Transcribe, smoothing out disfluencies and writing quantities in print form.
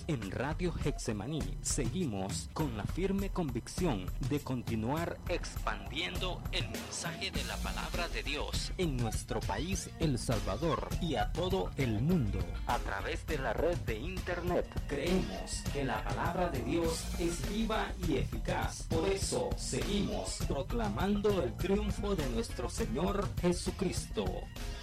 En Radio Hexemaní seguimos con la firme convicción de continuar expandiendo el mensaje de la palabra de Dios en nuestro país, El Salvador, y a todo el mundo a través de la red de internet. Creemos que la palabra de Dios es viva y eficaz. Por eso seguimos proclamando el triunfo de nuestro Señor Jesucristo.